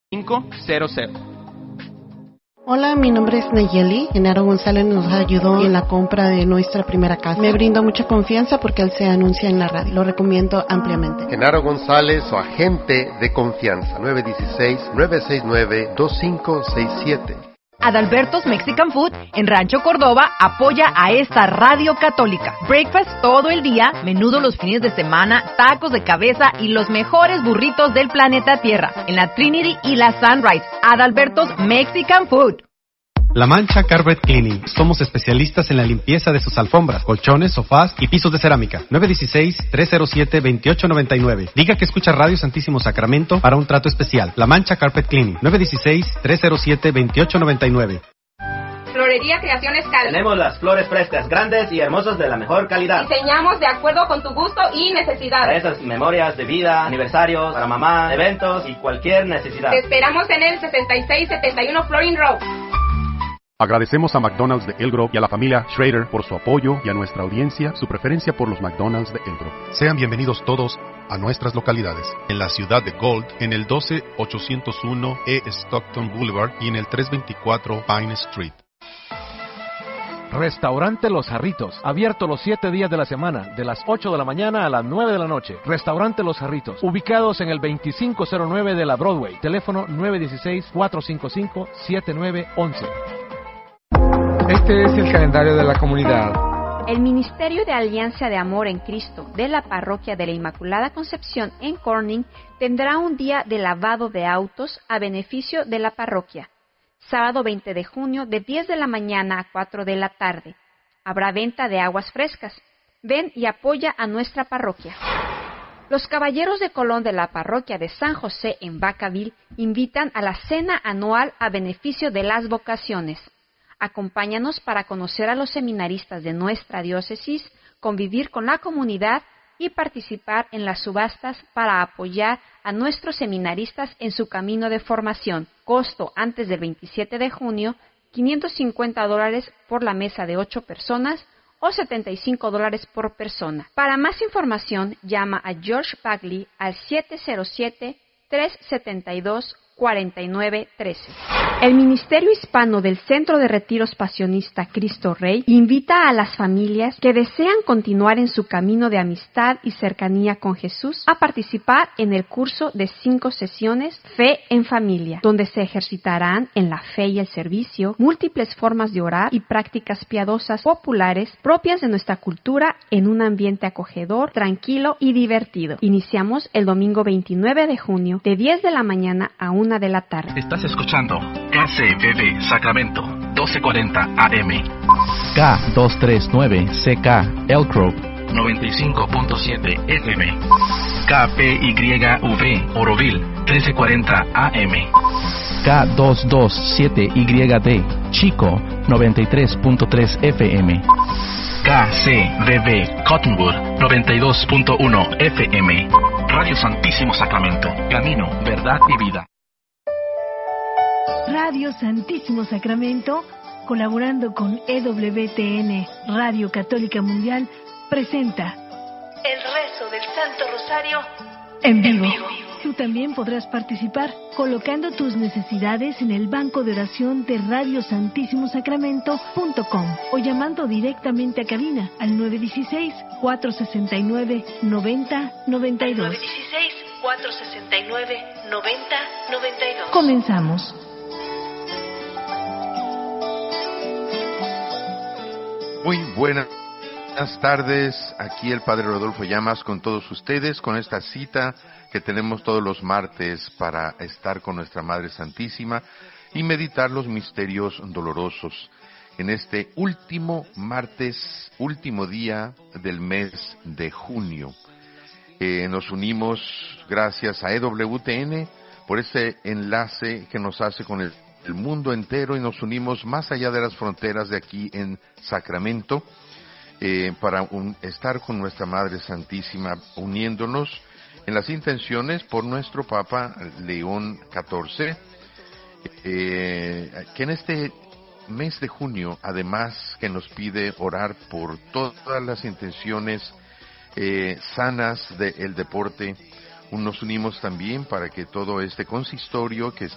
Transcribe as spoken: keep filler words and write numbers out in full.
cinco cero cero. Hola, mi nombre es Nayeli. Genaro González nos ayudó en la compra de nuestra primera casa. Me brindó mucha confianza porque él se anuncia en la radio. Lo recomiendo ampliamente. Genaro González, su agente de confianza. nueve uno seis, nueve seis nueve, dos cinco seis siete. Adalberto's Mexican Food en Rancho Córdoba apoya a esta radio católica. Breakfast todo el día, menudo los fines de semana, tacos de cabeza y los mejores burritos del planeta Tierra en la Trinity y la Sunrise. Adalberto's Mexican Food. La Mancha Carpet Cleaning. Somos especialistas en la limpieza de sus alfombras, colchones, sofás y pisos de cerámica. nueve uno seis, tres cero siete, dos ocho nueve nueve. Diga que escucha Radio Santísimo Sacramento para un trato especial. La Mancha Carpet Cleaning. nueve uno seis, tres cero siete, dos ocho nueve nueve. Florería Creaciones Cal. Tenemos las flores frescas, grandes y hermosas de la mejor calidad. Diseñamos de acuerdo con tu gusto y necesidad. Para esas memorias de vida, aniversarios, para mamá, eventos y cualquier necesidad. Te esperamos en el sesenta y seis setenta y uno Florin Road. Agradecemos a McDonald's de El Grove y a la familia Schrader por su apoyo y a nuestra audiencia su preferencia por los McDonald's de El Grove. Sean bienvenidos todos a nuestras localidades. En la ciudad de Gold, en el doce ochocientos uno E Stockton Boulevard y en el trescientos veinticuatro Pine Street. Restaurante Los Jarritos, abierto los siete días de la semana, de las ocho de la mañana a las nueve de la noche. Restaurante Los Jarritos, ubicados en el veinticinco cero nueve de la Broadway. Teléfono nueve uno seis, cuatro cinco cinco, siete nueve uno uno. Este es el calendario de la comunidad. El Ministerio de Alianza de Amor en Cristo de la Parroquia de la Inmaculada Concepción en Corning tendrá un día de lavado de autos a beneficio de la parroquia. Sábado veinte de junio de diez de la mañana a cuatro de la tarde. Habrá venta de aguas frescas. Ven y apoya a nuestra parroquia. Los Caballeros de Colón de la Parroquia de San José en Vacaville invitan a la cena anual a beneficio de las vocaciones. Acompáñanos para conocer a los seminaristas de nuestra diócesis, convivir con la comunidad y participar en las subastas para apoyar a nuestros seminaristas en su camino de formación. Costo antes del veintisiete de junio, quinientos cincuenta dólares por la mesa de ocho personas o setenta y cinco dólares por persona. Para más información, llama a George Bagley al siete cero siete, tres siete dos, cuatro nueve uno tres. El Ministerio Hispano del Centro de Retiros Pasionista Cristo Rey invita a las familias que desean continuar en su camino de amistad y cercanía con Jesús a participar en el curso de cinco sesiones Fe en Familia, donde se ejercitarán en la fe y el servicio múltiples formas de orar y prácticas piadosas populares propias de nuestra cultura en un ambiente acogedor, tranquilo y divertido. Iniciamos el domingo veintinueve de junio de diez de la mañana a una de la tarde. Estás escuchando K C B B Sacramento, doce cuarenta A M. K doscientos treinta y nueve C K Elk Grove, noventa y cinco punto siete F M. K P Y V Oroville, trece cuarenta A M. K doscientos veintisiete Y D Chico, noventa y tres punto tres F M. K C B B Cottonwood, noventa y dos punto uno F M. Radio Santísimo Sacramento, camino, verdad y vida. Radio Santísimo Sacramento, colaborando con E W T N, Radio Católica Mundial, presenta El Rezo del Santo Rosario en vivo. En vivo. Tú también podrás participar colocando tus necesidades en el banco de oración de radio santísimo sacramento punto com o llamando directamente a cabina al nueve uno seis, cuatro seis nueve, nueve cero nueve dos. nueve uno seis, cuatro seis nueve, nueve cero nueve dos. Comenzamos. Muy buenas tardes, aquí el Padre Rodolfo Llamas con todos ustedes, con esta cita que tenemos todos los martes para estar con nuestra Madre Santísima y meditar los misterios dolorosos. En este último martes, último día del mes de junio, eh, nos unimos gracias a E W T N por ese enlace que nos hace con el, el mundo entero y nos unimos más allá de las fronteras de aquí en Sacramento. Eh, para un, estar con nuestra Madre Santísima, uniéndonos en las intenciones por nuestro Papa León catorce, eh, que en este mes de junio, además que nos pide orar por todas las intenciones eh, sanas del deporte, nos unimos también para que todo este consistorio que